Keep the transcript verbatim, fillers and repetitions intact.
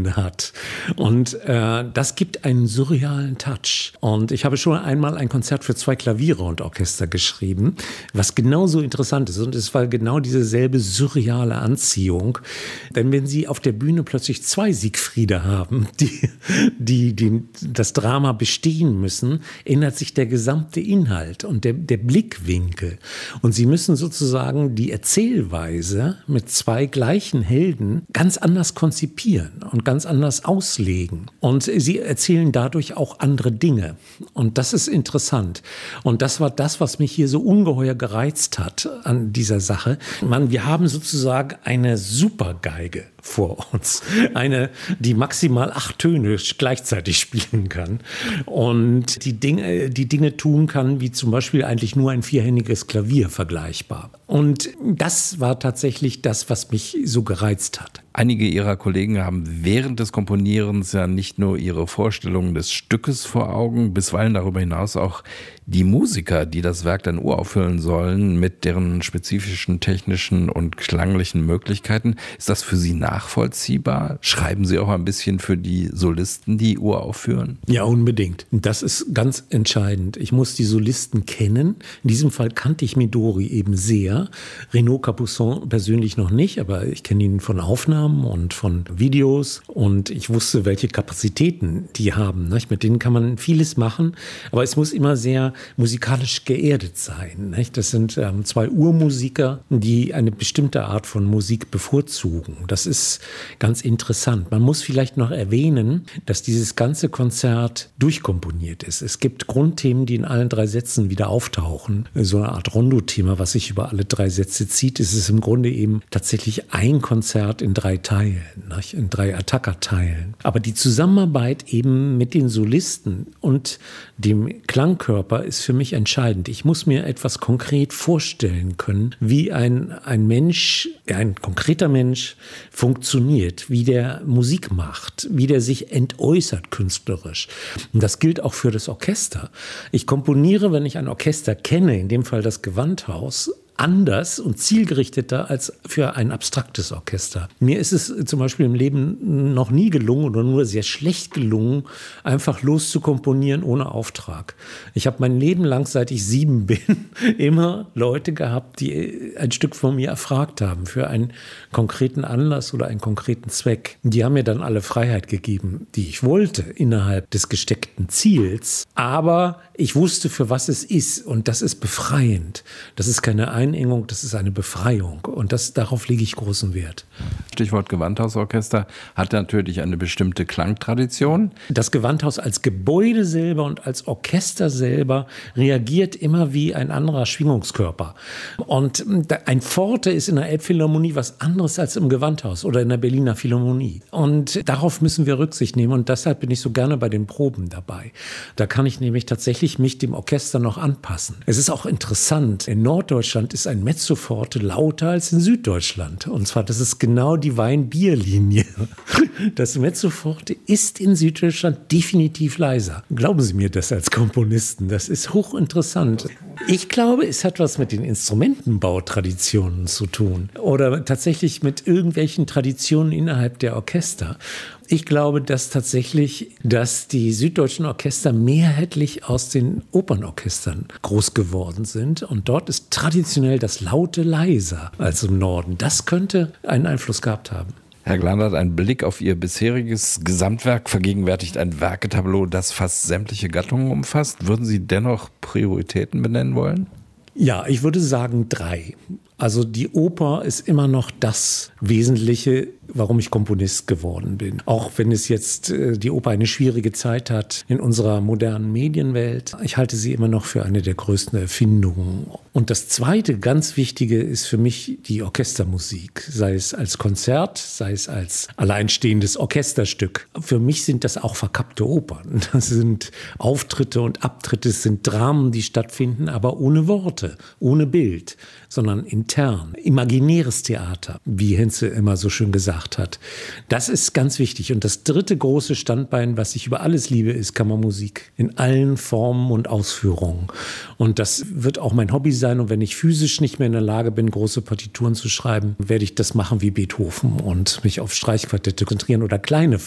tun hat. Und äh, das gibt einen surrealen Touch. Und ich habe schon einmal ein Konzert für zwei Klaviere und Orchester geschrieben, was genauso interessant ist. Und es war genau diese selbe surreale Anziehung. Denn wenn Sie auf der Bühne plötzlich zwei Siegfriede haben, die, die, die das Drama bestehen müssen, ändert sich der gesamte Inhalt und der, der Blickwinkel. Und Sie müssen sozusagen die Erzählweise mit zwei gleichen Helden ganz anders konzipieren und ganz anders auslegen. Und Sie erzählen dadurch auch andere Dinge. Und das ist interessant. Und das war das, was mich hier so ungeheuer gereizt hat an dieser Sache. Man, wir haben sozusagen eine Supergeige vor uns. Eine, die maximal acht Töne gleichzeitig spielen kann und die Dinge, die Dinge tun kann, wie zum Beispiel eigentlich nur ein vierhändiges Klavier vergleichbar. Und das war tatsächlich das, was mich so gereizt hat. Einige Ihrer Kollegen haben während des Komponierens ja nicht nur ihre Vorstellungen des Stückes vor Augen, bisweilen darüber hinaus auch die Musiker, die das Werk dann uraufführen sollen, mit deren spezifischen technischen und klanglichen Möglichkeiten. Ist das für Sie nachvollziehbar? Schreiben Sie auch ein bisschen für die Solisten, die uraufführen? Ja, unbedingt. Das ist ganz entscheidend. Ich muss die Solisten kennen. In diesem Fall kannte ich Midori eben sehr. Renaud Capuçon persönlich noch nicht, aber ich kenne ihn von Aufnahmen und von Videos und ich wusste, welche Kapazitäten die haben. Mit denen kann man vieles machen, aber es muss immer sehr musikalisch geerdet sein. Das sind zwei Urmusiker, die eine bestimmte Art von Musik bevorzugen. Das ist ganz interessant. Man muss vielleicht noch erwähnen, dass dieses ganze Konzert durchkomponiert ist. Es gibt Grundthemen, die in allen drei Sätzen wieder auftauchen. So eine Art Rondo-Thema, was sich über alle drei Sätze zieht. Es ist im Grunde eben tatsächlich ein Konzert in drei Teilen, in drei Attacca-Teilen. Aber die Zusammenarbeit eben mit den Solisten und dem Klangkörper ist für mich entscheidend. Ich muss mir etwas konkret vorstellen können, wie ein, ein Mensch, ein konkreter Mensch funktioniert, wie der Musik macht, wie der sich entäußert künstlerisch. Und das gilt auch für das Orchester. Ich komponiere, wenn ich ein Orchester kenne, in dem Fall das Gewandhaus, anders und zielgerichteter als für ein abstraktes Orchester. Mir ist es zum Beispiel im Leben noch nie gelungen oder nur sehr schlecht gelungen, einfach loszukomponieren ohne Auftrag. Ich habe mein Leben lang, seit ich sieben bin, immer Leute gehabt, die ein Stück von mir erfragt haben für einen konkreten Anlass oder einen konkreten Zweck. Die haben mir dann alle Freiheit gegeben, die ich wollte, innerhalb des gesteckten Ziels. Aber ich wusste, für was es ist und das ist befreiend. Das ist keine Einengung, das ist eine Befreiung und das, darauf lege ich großen Wert. Stichwort Gewandhausorchester hat natürlich eine bestimmte Klangtradition. Das Gewandhaus als Gebäude selber und als Orchester selber reagiert immer wie ein anderer Schwingungskörper. Und ein Pforte ist in der Elbphilharmonie was anderes als im Gewandhaus oder in der Berliner Philharmonie. Und darauf müssen wir Rücksicht nehmen und deshalb bin ich so gerne bei den Proben dabei. Da kann ich nämlich tatsächlich mich dem Orchester noch anpassen. Es ist auch interessant, in Norddeutschland ist ein Mezzoforte lauter als in Süddeutschland. Und zwar, das ist genau die Wein-Bier-Linie. Das Mezzoforte ist in Süddeutschland definitiv leiser. Glauben Sie mir das als Komponisten, das ist hochinteressant. Ich glaube, es hat was mit den Instrumentenbautraditionen zu tun oder tatsächlich mit irgendwelchen Traditionen innerhalb der Orchester. Ich glaube, dass tatsächlich, dass die süddeutschen Orchester mehrheitlich aus den Opernorchestern groß geworden sind. Und dort ist traditionell das Laute leiser als im Norden. Das könnte einen Einfluss gehabt haben. Herr Glandert, ein Blick auf Ihr bisheriges Gesamtwerk vergegenwärtigt ein Werketableau, das fast sämtliche Gattungen umfasst. Würden Sie dennoch Prioritäten benennen wollen? Ja, ich würde sagen drei. Also die Oper ist immer noch das Wesentliche, warum ich Komponist geworden bin. Auch wenn es jetzt äh, die Oper eine schwierige Zeit hat in unserer modernen Medienwelt. Ich halte sie immer noch für eine der größten Erfindungen. Und das zweite ganz Wichtige ist für mich die Orchestermusik. Sei es als Konzert, sei es als alleinstehendes Orchesterstück. Für mich sind das auch verkappte Opern. Das sind Auftritte und Abtritte, es sind Dramen, die stattfinden, aber ohne Worte, ohne Bild, sondern intern, imaginäres Theater, wie Henze immer so schön gesagt hat. Das ist ganz wichtig. Und das dritte große Standbein, was ich über alles liebe, ist Kammermusik. In allen Formen und Ausführungen. Und das wird auch mein Hobby sein. Und wenn ich physisch nicht mehr in der Lage bin, große Partituren zu schreiben, werde ich das machen wie Beethoven und mich auf Streichquartette konzentrieren oder kleine